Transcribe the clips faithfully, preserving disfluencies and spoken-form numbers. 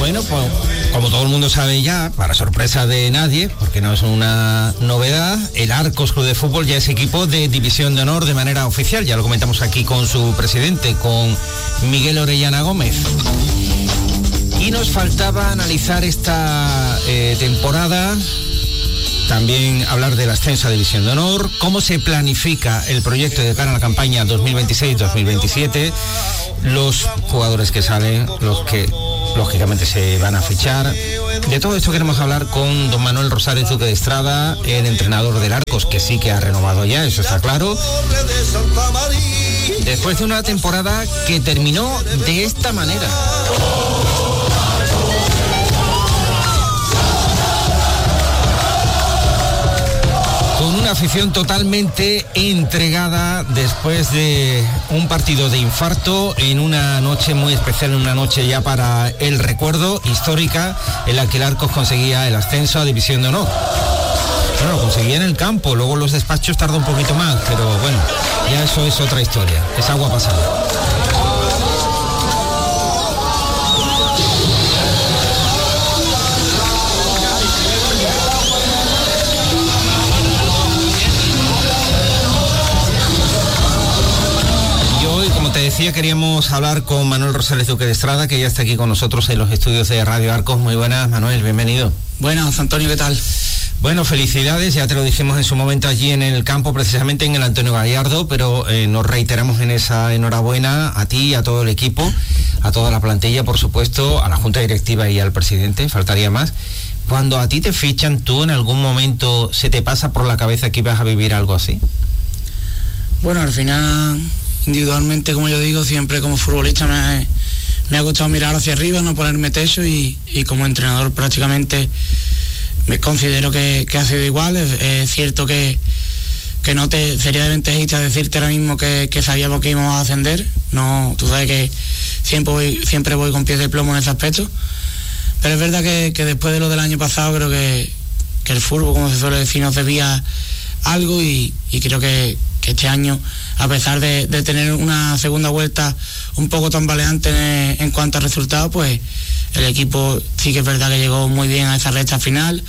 Bueno, pues como todo el mundo sabe ya, para sorpresa de nadie, porque no es una novedad, el Arcos Club de Fútbol ya es equipo de División de Honor de manera oficial. Ya lo comentamos aquí con su presidente, con Miguel Orellana Gómez. Y nos faltaba analizar esta eh, temporada, también hablar del ascenso a División de Honor, cómo se planifica el proyecto de cara a la campaña dos mil veintiséis dos mil veintisiete, los jugadores que salen, los que lógicamente se van a fichar. De todo esto queremos hablar con don Manuel Rosales Duque de Estrada, el entrenador del Arcos, que sí que ha renovado ya, eso está claro. Después de una temporada que terminó de esta manera. Con una afición totalmente entregada después de un partido de infarto en una noche muy especial, en una noche ya para el recuerdo, histórica, en la que el Arcos conseguía el ascenso a División de Honor. Bueno, lo conseguía en el campo, luego los despachos tardó un poquito más, pero bueno, ya eso es otra historia, es agua pasada. Te decía, queríamos hablar con Manuel Rosales Duque de Estrada, que ya está aquí con nosotros en los estudios de Radio Arcos. Muy buenas, Manuel, bienvenido. Buenas, Antonio, ¿qué tal? Bueno, felicidades, ya te lo dijimos en su momento allí en el campo, precisamente en el Antonio Gallardo, pero eh, nos reiteramos en esa enhorabuena a ti, a todo el equipo, a toda la plantilla, por supuesto, a la Junta Directiva y al presidente, faltaría más. Cuando a ti te fichan, ¿tú en algún momento se te pasa por la cabeza que ibas a vivir algo así? Bueno, al final, individualmente, como yo digo, siempre como futbolista me, me ha gustado mirar hacia arriba, no ponerme techo, y, y como entrenador prácticamente me considero que, que ha sido igual. Es, es cierto que, que no te sería de ventajista decirte ahora mismo que, que sabíamos que íbamos a ascender. No, tú sabes que siempre voy, siempre voy con pies de plomo en ese aspecto, pero es verdad que, que después de lo del año pasado creo que, que el fútbol, como se suele decir, nos debía algo, y, y creo que, que este año, a pesar de, de tener una segunda vuelta un poco tambaleante en, en cuanto a resultados, pues el equipo sí que es verdad que llegó muy bien a esa recta final.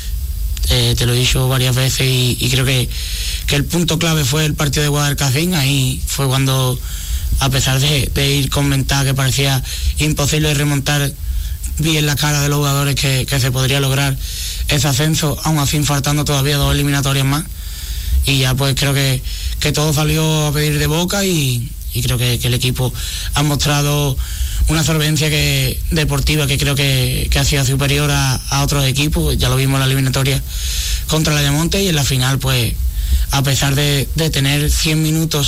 Eh, te lo he dicho varias veces, y, y creo que, que el punto clave fue el partido de Guadalcacín. Ahí fue cuando, a pesar de, de ir con ventaja que parecía imposible remontar, vi en la cara de los jugadores que, que se podría lograr ese ascenso, aún así faltando todavía dos eliminatorias más. Y ya pues creo que, que todo salió a pedir de boca, y, y creo que, que el equipo ha mostrado una solvencia que, deportiva que creo que, que ha sido superior a, a otros equipos. Ya lo vimos en la eliminatoria contra la Ayamonte, y en la final, pues a pesar de, de tener cien minutos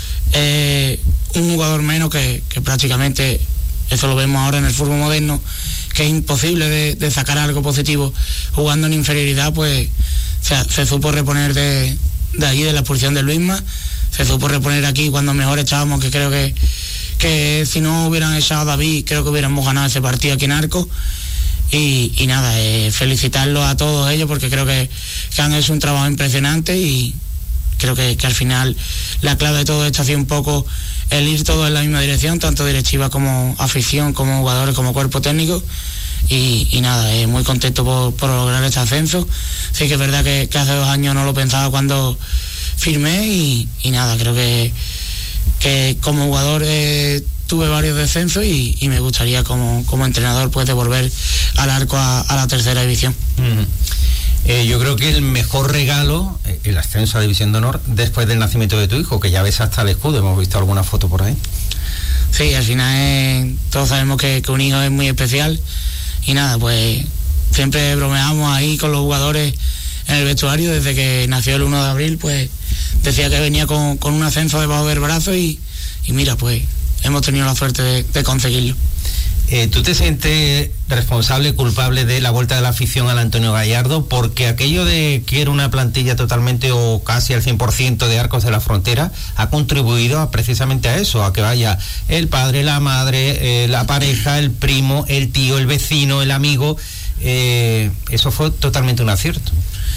eh, un jugador menos, que, que prácticamente eso lo vemos ahora en el fútbol moderno, que es imposible de, de sacar algo positivo jugando en inferioridad, pues o sea, se supo reponer de de allí, de la expulsión de Luisma, se supo reponer aquí cuando mejor echábamos, que creo que, que si no hubieran echado a David, creo que hubiéramos ganado ese partido aquí en Arcos. Y, y nada, eh, felicitarlos a todos ellos, porque creo que, que han hecho un trabajo impresionante, y creo que, que al final la clave de todo esto ha sido un poco el ir todos en la misma dirección, tanto directiva como afición, como jugadores, como cuerpo técnico. Y, y nada, eh, muy contento por, por lograr este ascenso. Sí que es verdad que, que hace dos años no lo pensaba cuando firmé, y, y nada, creo que, que como jugador eh, tuve varios descensos, y, y me gustaría como, como entrenador pues devolver al Arco a, a la tercera división. Mm. Eh, yo creo que el mejor regalo, eh, el ascenso a División de Honor, después del nacimiento de tu hijo, que ya ves hasta el escudo, hemos visto alguna foto por ahí. Sí, al final eh, todos sabemos que, que un hijo es muy especial. Y nada, pues siempre bromeamos ahí con los jugadores en el vestuario. Desde que nació el uno de abril, pues decía que venía con, con un ascenso debajo del brazo, y, y mira, pues hemos tenido la suerte de, de conseguirlo. Eh, ¿Tú te sientes responsable, culpable de la vuelta de la afición al Antonio Gallardo? Porque aquello de que era una plantilla totalmente o casi al cien por ciento de Arcos de la Frontera ha contribuido a, precisamente a eso, a que vaya el padre, la madre, eh, la pareja, el primo, el tío, el vecino, el amigo. Eh, eso fue totalmente un acierto.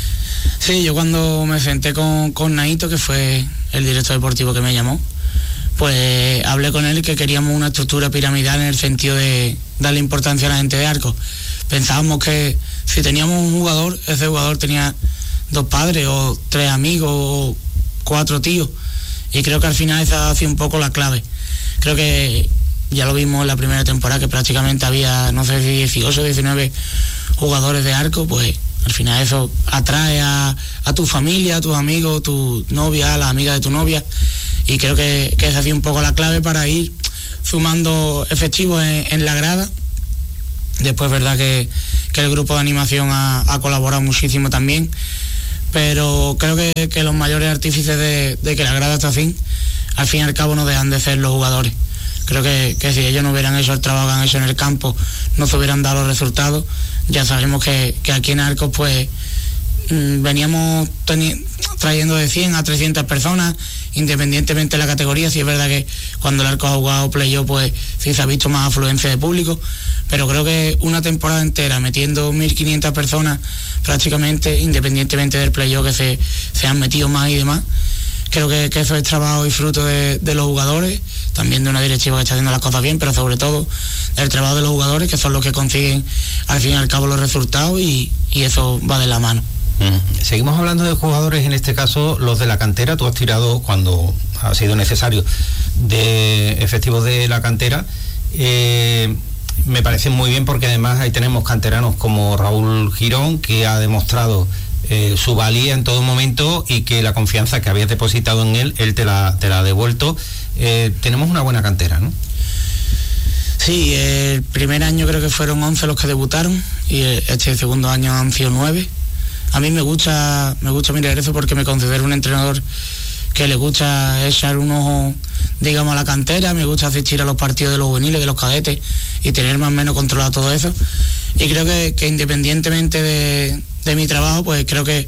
Sí, yo cuando me senté con, con Naito, que fue el director deportivo que me llamó, pues hablé con él y que queríamos una estructura piramidal en el sentido de darle importancia a la gente de Arcos. Pensábamos que si teníamos un jugador, ese jugador tenía dos padres o tres amigos o cuatro tíos, y creo que al final esa ha sido un poco la clave. Creo que ya lo vimos en la primera temporada, que prácticamente había, no sé si dieciocho o diecinueve jugadores de Arcos. Pues al final eso atrae a, a tu familia, a tus amigos, tu novia, a las amigas de tu novia, y creo que, que esa ha sido un poco la clave para ir sumando efectivos en, en la grada. Después, verdad que, que el grupo de animación ha, ha colaborado muchísimo también, pero creo que, que los mayores artífices de, de que la grada está así, al fin y al cabo no dejan de ser los jugadores. Creo que, que si ellos no hubieran hecho el trabajo que han hecho en el campo, no se hubieran dado los resultados. Ya sabemos que, que aquí en Arcos pues mmm, veníamos teni- trayendo de cien a trescientas personas, independientemente de la categoría. Sí es verdad que cuando el Arcos ha jugado playoff, pues sí se ha visto más afluencia de público, pero creo que una temporada entera metiendo mil quinientas personas prácticamente, independientemente del playoff que se, se han metido más y demás, creo que, que eso es trabajo y fruto de, de los jugadores, también de una directiva que está haciendo las cosas bien, pero sobre todo del trabajo de los jugadores, que son los que consiguen al fin y al cabo los resultados, y, y eso va de la mano. Mm. Seguimos hablando de jugadores, en este caso los de la cantera. Tú has tirado, cuando ha sido necesario, de efectivos de la cantera. Eh, me parece muy bien, porque además ahí tenemos canteranos como Raúl Girón, que ha demostrado Eh, su valía en todo momento, y que la confianza que habías depositado en él, él te la, te la ha devuelto. Eh, tenemos una buena cantera, ¿no? Sí, el primer año creo que fueron once los que debutaron, y este segundo año han sido nueve. A mí me gusta, me gusta mirar eso, porque me considero un entrenador que le gusta echar un ojo, digamos, a la cantera. Me gusta asistir a los partidos de los juveniles, de los cadetes, y tener más o menos controlado todo eso. Y creo que, que independientemente de, de mi trabajo, pues creo que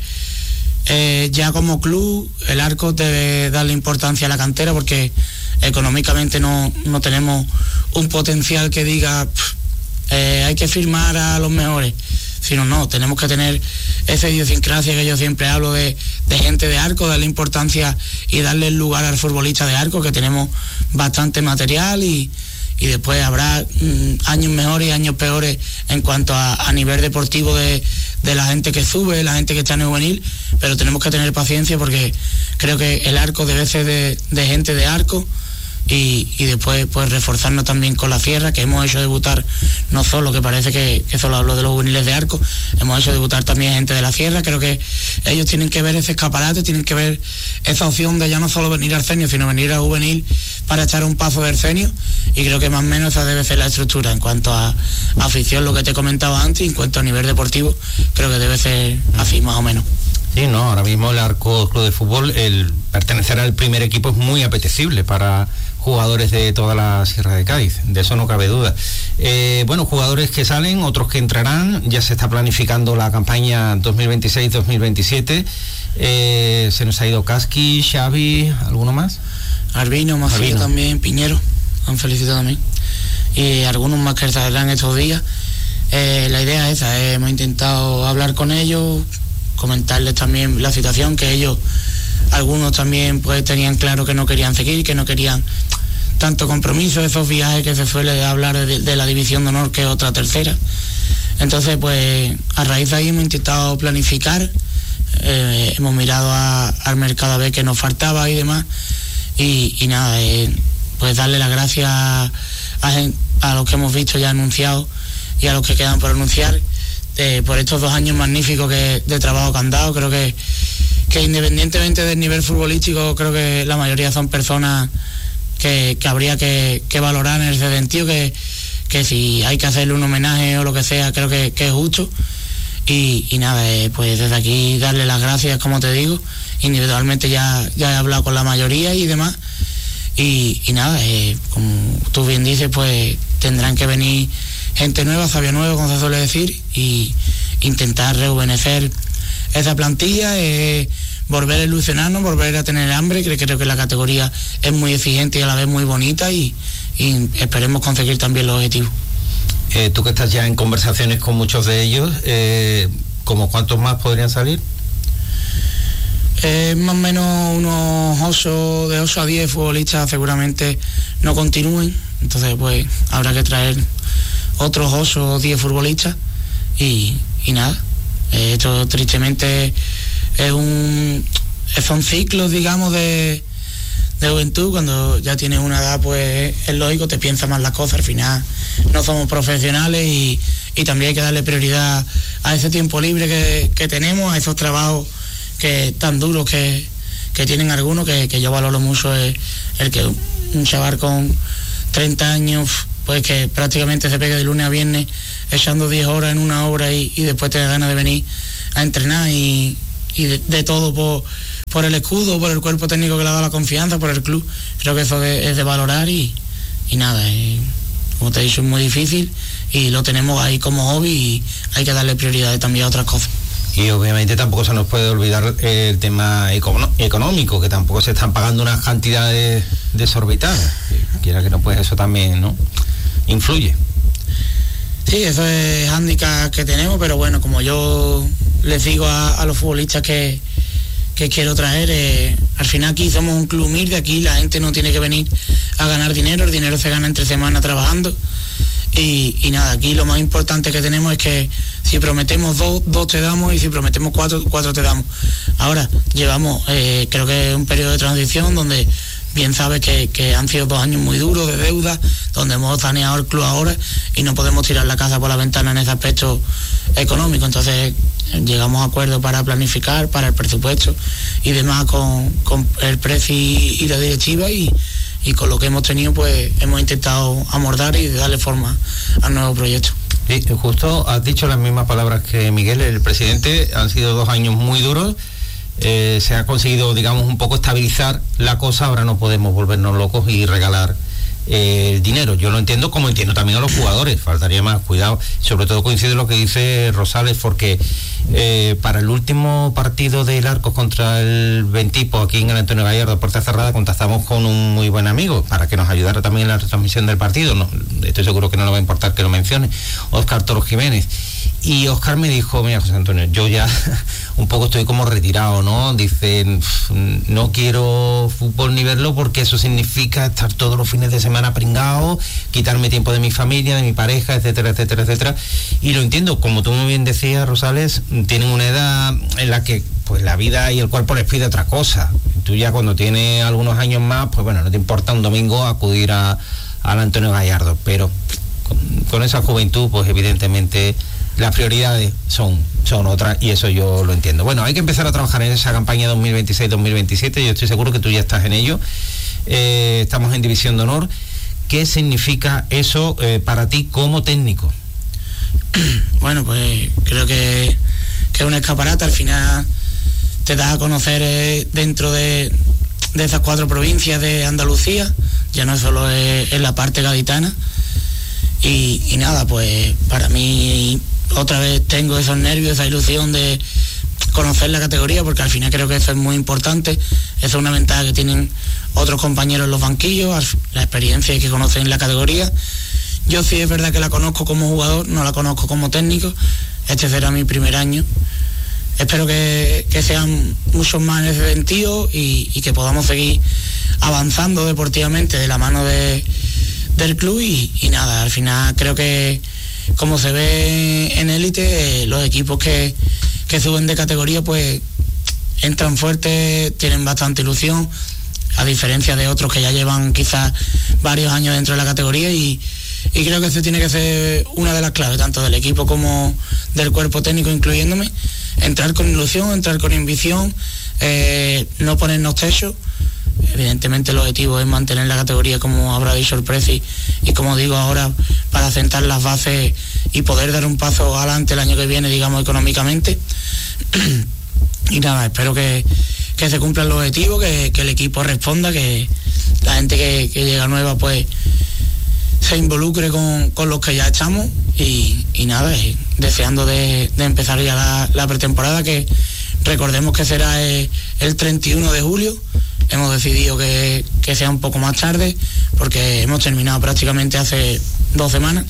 eh, ya como club el Arcos debe darle importancia a la cantera, porque económicamente no, no tenemos un potencial que diga pff, eh, hay que firmar a los mejores, sino no, tenemos que tener esa idiosincrasia que yo siempre hablo de, de gente de Arcos, darle importancia y darle el lugar al futbolista de Arcos, que tenemos bastante material, y y después habrá mm, años mejores y años peores en cuanto a, a nivel deportivo de, de la gente que sube, la gente que está en el juvenil, pero tenemos que tener paciencia, porque creo que el Arco debe ser de, de gente de Arco, y, y después pues reforzarnos también con la Sierra, que hemos hecho debutar no solo, que parece que, que solo hablo de los juveniles de Arco, hemos hecho debutar también gente de la Sierra. Creo que ellos tienen que ver ese escaparate, tienen que ver esa opción de ya no solo venir al senior, sino venir al juvenil para echar un paso del senior, y creo que más o menos esa debe ser la estructura en cuanto a, a afición, lo que te comentaba antes, y en cuanto a nivel deportivo, creo que debe ser así más o menos. Sí, no, ahora mismo el Arcos Club de Fútbol, el pertenecer al primer equipo es muy apetecible para jugadores de toda la Sierra de Cádiz, de eso no cabe duda. Eh, bueno, jugadores que salen, otros que entrarán, ya se está planificando la campaña dos mil veintiséis dos mil veintisiete. Eh, se nos ha ido Casqui, Xavi, ¿alguno más? Arbino, Macías también, Piñero, han felicitado también, y algunos más que saldrán estos días. Eh, la idea es esa, eh, hemos intentado hablar con ellos, comentarles también la situación, que ellos, algunos también pues tenían claro que no querían seguir, que no querían tanto compromiso, esos viajes que se suele hablar de, de la división de honor, que es otra tercera. Entonces pues a raíz de ahí hemos intentado planificar, eh, hemos mirado a, al mercado a ver qué nos faltaba y demás, y, y nada, eh, pues darle las gracias a, a, a los que hemos visto ya anunciados y a los que quedan por anunciar, eh, por estos dos años magníficos que, de trabajo que han dado. Creo que, que independientemente del nivel futbolístico, creo que la mayoría son personas que, que habría que, que valorar en ese sentido, que, que si hay que hacerle un homenaje o lo que sea, creo que, que es justo. Y, y nada, eh, pues desde aquí darle las gracias, como te digo, individualmente ya, ya he hablado con la mayoría y demás, y, y nada, eh, como tú bien dices, pues tendrán que venir gente nueva, sabia nueva, como se suele decir, y intentar rejuvenecer esa plantilla, eh, volver a ilusionarnos, volver a tener hambre, que creo que la categoría es muy exigente y a la vez muy bonita, y, y esperemos conseguir también los objetivos. Eh, tú que estás ya en conversaciones con muchos de ellos, eh, ¿cómo cuántos más podrían salir? Eh, más o menos unos ocho, de ocho a diez futbolistas seguramente no continúen, entonces pues habrá que traer otros ocho o diez futbolistas y, y nada, eh, esto tristemente es un, son ciclos, digamos, de, de juventud. Cuando ya tienes una edad, pues es lógico, te piensas más las cosas, al final no somos profesionales y, y también hay que darle prioridad a ese tiempo libre que, que tenemos, a esos trabajos que tan duros que, que tienen algunos, que, que yo valoro mucho el, el que un chaval con treinta años, pues que prácticamente se pegue de lunes a viernes echando diez horas en una obra y, y después te da ganas de venir a entrenar y, y de, de todo por, por el escudo, por el cuerpo técnico que le ha dado la confianza, por el club. Creo que eso de, es de valorar y, y nada, y, como te he dicho, es muy difícil y lo tenemos ahí como hobby y hay que darle prioridad también a otras cosas. Y obviamente tampoco se nos puede olvidar el tema económico, que tampoco se están pagando unas cantidades desorbitadas. Quiera que no, pues eso también, ¿no?, influye. Sí, eso es hándicap que tenemos, pero bueno, como yo les digo a, a los futbolistas que, que quiero traer, eh, al final aquí somos un club humilde, aquí la gente no tiene que venir a ganar dinero, el dinero se gana entre semana trabajando. Y, y nada, aquí lo más importante que tenemos es que si prometemos dos, dos te damos, y si prometemos cuatro, cuatro te damos. Ahora llevamos, eh, creo que es un periodo de transición donde bien sabes que, que han sido dos años muy duros de deuda, donde hemos saneado el club ahora y no podemos tirar la casa por la ventana en ese aspecto económico. Entonces llegamos a acuerdos para planificar, para el presupuesto y demás con, con el precio y, y la directiva, y y con lo que hemos tenido pues hemos intentado amordar y darle forma al nuevo proyecto. Sí, justo has dicho las mismas palabras que Miguel, el presidente. Han sido dos años muy duros, eh, se ha conseguido, digamos, un poco estabilizar la cosa. Ahora no podemos volvernos locos y regalar eh, el dinero. Yo lo entiendo, como entiendo también a los jugadores, faltaría más cuidado. Sobre todo coincide lo que dice Rosales, porque eh, para el último partido del Arcos contra el Ventipo aquí en el Antonio Gallardo, puerta cerrada, contactamos con un muy buen amigo para que nos ayudara también en la retransmisión del partido. No, estoy seguro que no le va a importar que lo mencione, Óscar Toro Jiménez. Y Óscar me dijo: mira, José Antonio, yo ya un poco estoy como retirado, ¿no? Dice, no quiero fútbol ni verlo porque eso significa estar todos los fines de semana pringado, quitarme tiempo de mi familia, de mi pareja, etcétera, etcétera, etcétera. Y lo entiendo, como tú muy bien decías, Rosales, tienen una edad en la que pues la vida y el cuerpo les pide otra cosa. Tú ya cuando tienes algunos años más, pues bueno, no te importa un domingo acudir a, al Antonio Gallardo, pero con, con esa juventud, pues evidentemente las prioridades son, son otras, y eso yo lo entiendo. Bueno, hay que empezar a trabajar en esa campaña dos mil veintiséis dos mil veintisiete, yo estoy seguro que tú ya estás en ello. Eh, estamos en División de Honor. ¿Qué significa eso eh, para ti como técnico? Bueno, pues creo que, que es un escaparate. Al final te da a conocer eh, dentro de, de esas cuatro provincias de Andalucía, ya no solo es, es la parte gaditana. Y, y nada, pues para mí otra vez tengo esos nervios, esa ilusión de conocer la categoría, porque al final creo que eso es muy importante. Eso es una ventaja que tienen otros compañeros en los banquillos, la experiencia que conocen la categoría. Yo sí es verdad que la conozco como jugador, no la conozco como técnico. Este será mi primer año. Espero que, que sean muchos más en ese sentido y, y que podamos seguir avanzando deportivamente de la mano de, del club y, y nada, al final creo que como se ve en élite, eh, los equipos que, que suben de categoría pues entran fuertes, tienen bastante ilusión, a diferencia de otros que ya llevan quizás varios años dentro de la categoría, y, y creo que eso tiene que ser una de las claves, tanto del equipo como del cuerpo técnico, incluyéndome, entrar con ilusión, entrar con ambición, eh, no ponernos techo. Evidentemente el objetivo es mantener la categoría, como habrá dicho el Preci, y como digo ahora, para sentar las bases y poder dar un paso adelante el año que viene, digamos, económicamente. Y nada, espero que, que se cumplan los objetivos, que, que el equipo responda, que la gente que, que llega nueva pues se involucre con, con los que ya estamos y, y nada, y deseando de, de empezar ya la, la pretemporada, que recordemos que será el, el treinta y uno de julio. Hemos decidido que, que sea un poco más tarde porque hemos terminado prácticamente hace dos semanas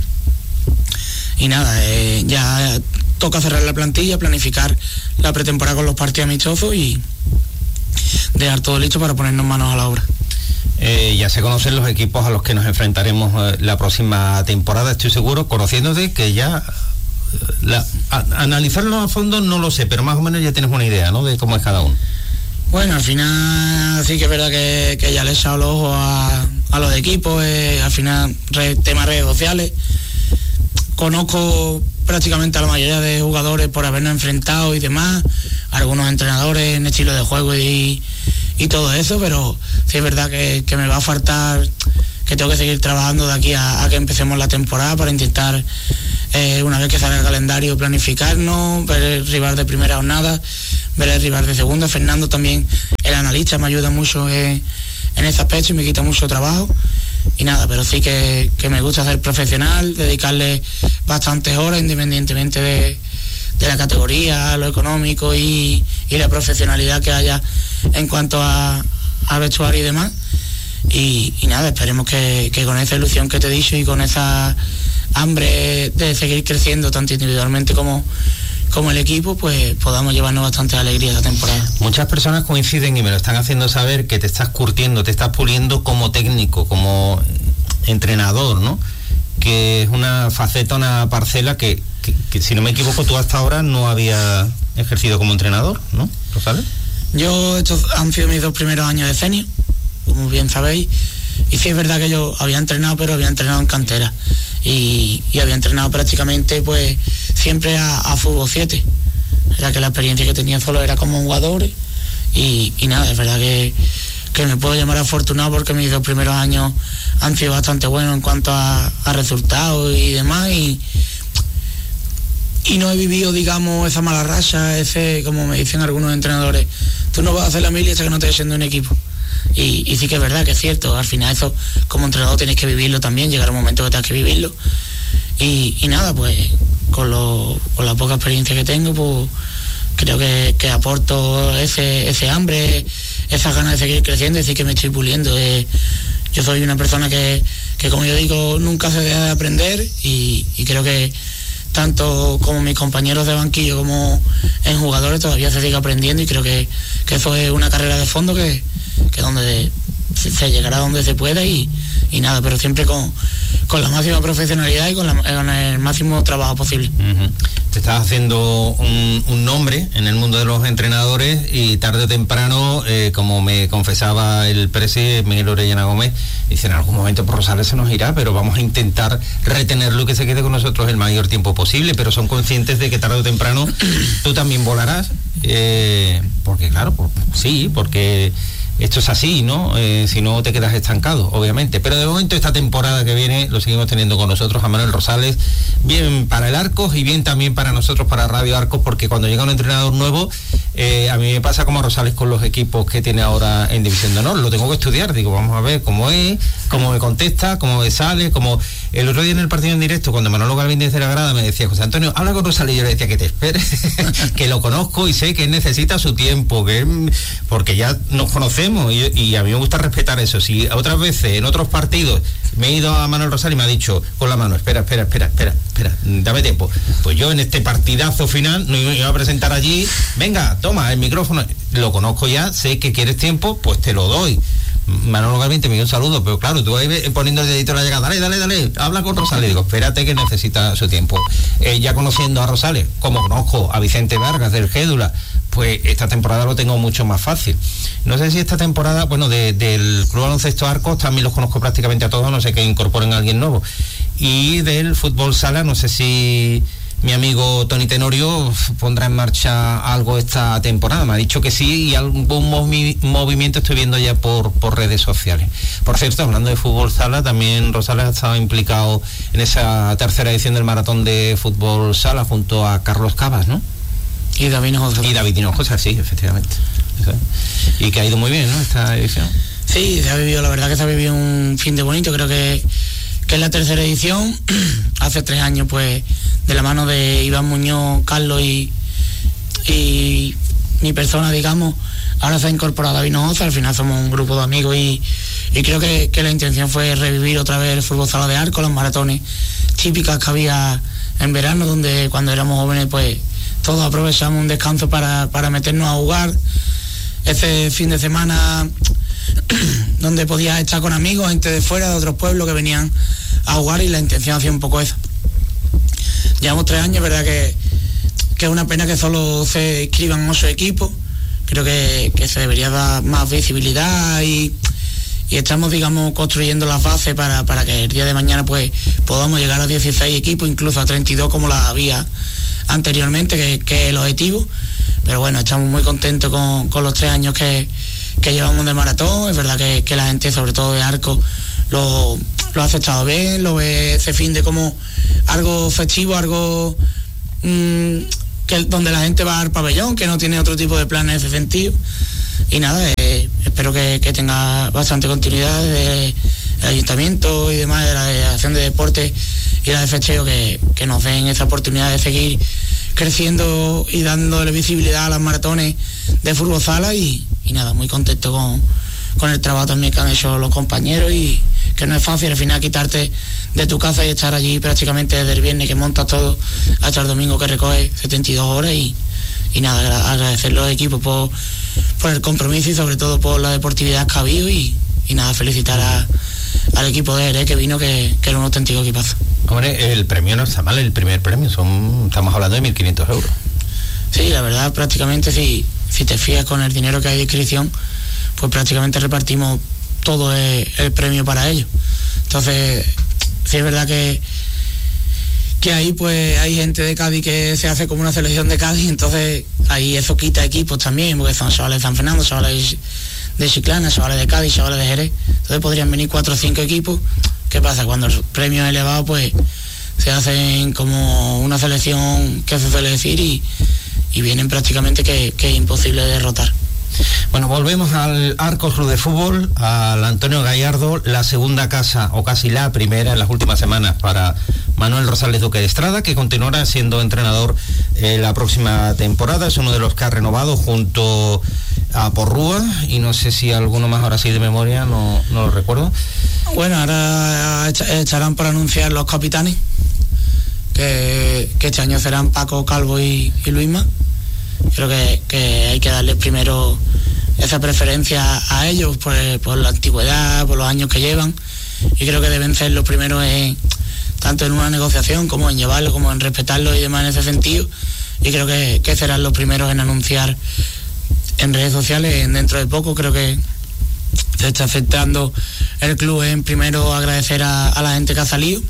y nada, eh, ya toca cerrar la plantilla, planificar la pretemporada con los partidos amistosos y, dejar todo listo para ponernos manos a la obra. Eh, ya se conocen los equipos a los que nos enfrentaremos eh, la próxima temporada, estoy seguro, conociéndote que ya la, a, analizarlo a fondo no lo sé, pero más o menos ya tienes una idea, ¿no?, de cómo es cada uno. Bueno, al final sí que es verdad que, que ya le he echado el ojo a, a los equipos, eh, al final re, temas redes sociales. Conozco prácticamente a la mayoría de jugadores por habernos enfrentado y demás, algunos entrenadores en estilo de juego y, y todo eso, pero sí es verdad que, que me va a faltar, que tengo que seguir trabajando de aquí a, a que empecemos la temporada para intentar, eh, una vez que salga el calendario, planificarnos, ver el rival de primera jornada, ver el rival de segunda. Fernando también, el analista, me ayuda mucho en, en ese aspecto y me quita mucho trabajo. Y nada, pero sí que, que me gusta ser profesional, dedicarle bastantes horas independientemente de, de la categoría, lo económico y, y la profesionalidad que haya en cuanto a, a vestuario y demás. Y, y nada, esperemos que, que con esa ilusión que te he dicho y con esa hambre de seguir creciendo tanto individualmente como como el equipo, pues podamos llevarnos bastante alegría esta temporada. Muchas personas coinciden y me lo están haciendo saber que te estás curtiendo, te estás puliendo como técnico, como entrenador, ¿no? Que es una faceta, una parcela que, que, que si no me equivoco tú hasta ahora no habías ejercido como entrenador, ¿no, Rosales? Yo, estos han sido mis dos primeros años de senior, como bien sabéis, y sí es verdad que yo había entrenado, pero había entrenado en cantera y, y había entrenado prácticamente pues siempre a, a fútbol siete. Era que la experiencia que tenía solo era como jugador y, y nada, es verdad que, que me puedo llamar afortunado porque mis dos primeros años han sido bastante buenos en cuanto a, a resultados y demás y, y no he vivido, digamos, esa mala racha, ese, como me dicen algunos entrenadores, tú no vas a hacer la mili hasta que no estés yendo un equipo. Y, y sí que es verdad que es cierto, al final eso como entrenador tienes que vivirlo también, llegar un momento que tengas que vivirlo y, y nada, pues con, lo, con la poca experiencia que tengo, pues creo que, que aporto ese, ese hambre, esas ganas de seguir creciendo y decir que me estoy puliendo. Eh, yo soy una persona que, que como yo digo, nunca se deja de aprender y, y creo que tanto como mis compañeros de banquillo como en jugadores todavía se sigue aprendiendo y creo que, que eso es una carrera de fondo que que donde se llegará donde se pueda y, y nada, pero siempre con, con la máxima profesionalidad y con, la, con el máximo trabajo posible. Uh-huh. Te estás haciendo un, un nombre en el mundo de los entrenadores y tarde o temprano, eh, como me confesaba el presidente Miguel Orellana Gómez, dice en algún momento por Rosales se nos irá, pero vamos a intentar retenerlo y que se quede con nosotros el mayor tiempo posible, pero son conscientes de que tarde o temprano tú también volarás, eh, porque claro, por, sí, porque esto es así, ¿no? Eh, si no te quedas estancado, obviamente. Pero de momento esta temporada que viene lo seguimos teniendo con nosotros a Manuel Rosales, bien para el Arcos y bien también para nosotros, para Radio Arcos, porque cuando llega un entrenador nuevo, eh, a mí me pasa como a Rosales con los equipos que tiene ahora en División de Honor. Lo tengo que estudiar, digo, vamos a ver cómo es, cómo me contesta, cómo me sale, cómo... El otro día en el partido en directo, cuando Manolo Galvín desde la grada me decía, José Antonio, habla con Rosales, y yo le decía que te espere, que lo conozco y sé que él necesita su tiempo, que él, porque ya nos conocemos y, y a mí me gusta respetar eso. Si otras veces en otros partidos me he ido a Manuel Rosales y me ha dicho con la mano, espera, espera, espera, espera, espera, dame tiempo. Pues yo en este partidazo final no iba a presentar allí, venga, toma el micrófono, lo conozco ya, sé que quieres tiempo, pues te lo doy. Manolo Galvín te envió un saludo, pero claro, tú ahí poniendo el dedito en la llegada, dale, dale, dale, habla con Rosales, digo, espérate que necesita su tiempo. Eh, ya conociendo a Rosales, como conozco a Vicente Vargas del Gédula, pues esta temporada lo tengo mucho más fácil. No sé si esta temporada, bueno, de, del Club Baloncesto Arcos también los conozco prácticamente a todos, no sé que incorporen a alguien nuevo. Y del Fútbol Sala, no sé si mi amigo Tony Tenorio pondrá en marcha algo esta temporada. Me ha dicho que sí y algún movi- movimiento estoy viendo ya por, por redes sociales. Por cierto, hablando de fútbol sala, también Rosales ha estado implicado en esa tercera edición del maratón de fútbol sala junto a Carlos Cabas, ¿no? Y David Hinojosa. Y David Hinojosa, sí, efectivamente. Y que ha ido muy bien, ¿no?, esta edición. Sí, se ha vivido, la verdad que se ha vivido un fin de bonito, creo que, que es la tercera edición. Hace tres años, pues, de la mano de Iván Muñoz, Carlos y, y mi persona, digamos, ahora se ha incorporado David Hinojosa. Al final somos un grupo de amigos y, y creo que, que la intención fue revivir otra vez el fútbol sala de Arcos, los maratones típicas que había en verano, donde cuando éramos jóvenes, pues todos aprovechamos un descanso para, para meternos a jugar. ese fin de semana donde podías estar con amigos, gente de fuera, de otros pueblos que venían a jugar, y la intención hacía un poco esa. Llevamos tres años, verdad que, que es una pena que solo se inscriban ocho equipos. Creo que, que se debería dar más visibilidad y, y estamos, digamos, construyendo las bases para, para que el día de mañana pues podamos llegar a dieciséis equipos, incluso a treinta y dos como las había anteriormente, que, que es el objetivo. Pero bueno, estamos muy contentos con, con los tres años que, que llevamos de maratón. Es verdad que, que la gente, sobre todo de Arcos, lo, lo ha aceptado bien, lo ve ese fin de como algo festivo, algo mmm, que, donde la gente va al pabellón, que no tiene otro tipo de planes en ese sentido. Y nada, eh, espero que, que tenga bastante continuidad del ayuntamiento y demás, de la Delegación de Deporte y la de Festeo, que, que nos den esa oportunidad de seguir creciendo y dándole visibilidad a las maratones de fútbol sala. Y, y nada, muy contento con, con el trabajo también que han hecho los compañeros, y que no es fácil al final quitarte de tu casa y estar allí prácticamente desde el viernes que montas todo hasta el domingo que recoges setenta y dos horas. Y, y nada, agradecer a los equipos por, por el compromiso y sobre todo por la deportividad que ha habido, y, y nada, felicitar a, al equipo de Jerez que vino, que, que era un auténtico equipazo. Hombre, el premio no está mal, el primer premio, son estamos hablando de mil quinientos euros. Sí, la verdad, prácticamente si, si te fías con el dinero que hay de inscripción, pues prácticamente repartimos todo el, el premio para ellos. Entonces, sí es verdad que que ahí pues hay gente de Cádiz que se hace como una selección de Cádiz, entonces ahí eso quita equipos también, porque son chavales de San Fernando, chavales de Chiclana, chavales de Cádiz, chavales de Jerez. Entonces podrían venir cuatro o cinco equipos. ¿Qué pasa? Cuando el premio es elevado, pues se hacen como una selección que se suele decir, y, y vienen prácticamente que, que es imposible derrotar. Bueno, volvemos al Arcos Club de Fútbol, al Antonio Gallardo, la segunda casa, o casi la primera en las últimas semanas, para Manuel Rosales Duque de Estrada, que continuará siendo entrenador eh, la próxima temporada. Es uno de los que ha renovado junto a Porrúa, y no sé si alguno más ahora sí de memoria, no, no lo recuerdo. Bueno, ahora echarán por anunciar los capitanes, que, que este año serán Paco, Calvo y, y Luisma. Creo que, que hay que darles primero esa preferencia a ellos por, por la antigüedad, por los años que llevan, y creo que deben ser los primeros en, tanto en una negociación como en llevarlo, como en respetarlo y demás en ese sentido. Y creo que, que serán los primeros en anunciar en redes sociales dentro de poco. Creo que se está aceptando el club en primero agradecer a, a la gente que ha salido,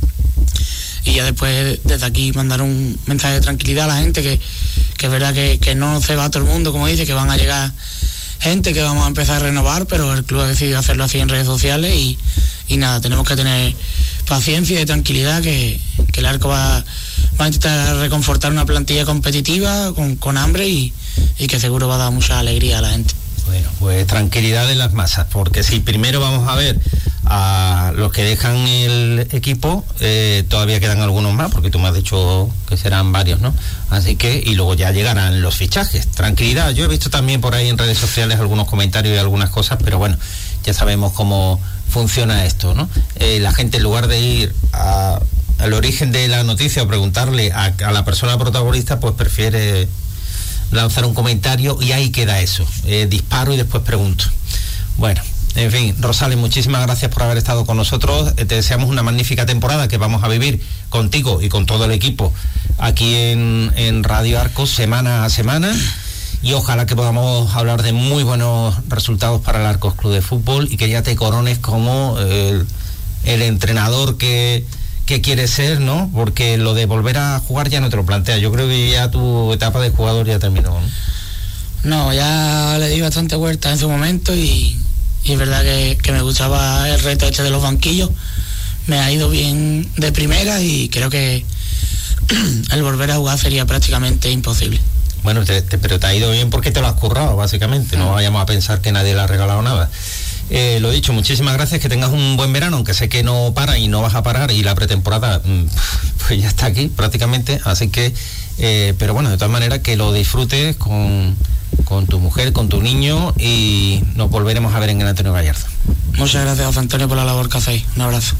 y ya después desde aquí mandar un mensaje de tranquilidad a la gente, que, que es verdad que, que no se va todo el mundo, como dice, que van a llegar gente, que vamos a empezar a renovar, pero el club ha decidido hacerlo así en redes sociales, y, y nada, tenemos que tener paciencia y tranquilidad, que, que el Arco va, va a intentar reconfortar una plantilla competitiva, con, con hambre, y, y que seguro va a dar mucha alegría a la gente. Bueno, pues tranquilidad en las masas, porque si primero vamos a ver a los que dejan el equipo, eh, todavía quedan algunos más, porque tú me has dicho que serán varios, ¿no? Así que, y luego ya llegarán los fichajes. Tranquilidad. Yo he visto también por ahí en redes sociales algunos comentarios y algunas cosas, pero bueno, ya sabemos cómo funciona esto, ¿no? Eh, la gente, en lugar de ir a, al origen de la noticia o preguntarle a, a la persona protagonista, pues prefiere lanzar un comentario, y ahí queda eso. Eh, disparo y después pregunto. Bueno, en fin, Rosales, muchísimas gracias por haber estado con nosotros. Eh, te deseamos una magnífica temporada que vamos a vivir contigo y con todo el equipo aquí en, en Radio Arcos, semana a semana, y ojalá que podamos hablar de muy buenos resultados para el Arcos Club de Fútbol, y que ya te corones como el, el entrenador que que quieres ser, ¿no? Porque lo de volver a jugar ya no te lo planteas. Yo creo que ya tu etapa de jugador ya terminó, ¿no? No, ya le di bastante vuelta en su momento, y, y es verdad que, que me gustaba el reto este de los banquillos. Me ha ido bien de primera, y creo que el volver a jugar sería prácticamente imposible. Bueno, te, te, pero te ha ido bien porque te lo has currado, básicamente. No vayamos a pensar que nadie le ha regalado nada. Eh, lo dicho, muchísimas gracias, que tengas un buen verano, aunque sé que no para y no vas a parar, y la pretemporada pues ya está aquí prácticamente, así que eh, pero bueno, de todas maneras, que lo disfrutes con, con tu mujer, con tu niño, y nos volveremos a ver en el Antonio Gallardo. Muchas gracias, José Antonio, por la labor que hacéis. Un abrazo.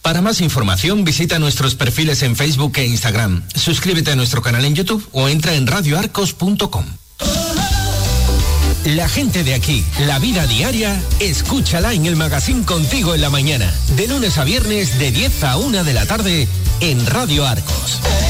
Para más información visita nuestros perfiles en Facebook e Instagram, suscríbete a nuestro canal en YouTube o entra en radio arcos punto com. La gente de aquí, la vida diaria, escúchala en el Magazín Contigo en la Mañana, de lunes a viernes de diez a una de la tarde en Radio Arcos.